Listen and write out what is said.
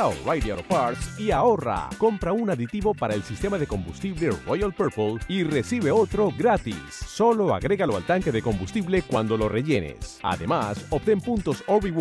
a O'Reilly Auto Parts y ahorra. Compra un aditivo para el sistema de combustible Royal Purple y recibe otro gratis. Solo agrégalo al tanque de combustible cuando lo rellenes. Además, obtén puntos o rewards